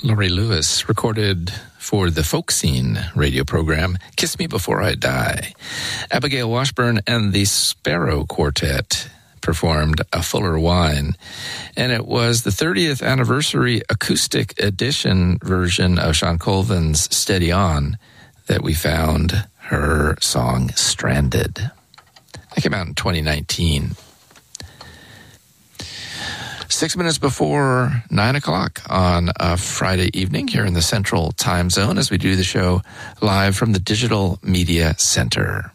Laurie Lewis recorded for the Folk Scene radio program, Kiss Me Before I Die. Abigail Washburn and the Sparrow Quartet performed A Fuller Wine, and it was the 30th anniversary acoustic edition version of Shawn Colvin's Steady On that we found her song Stranded. That came out in 2019. 6 minutes before 9 o'clock on a Friday evening here in the Central Time Zone as we do the show live from the Digital Media Center.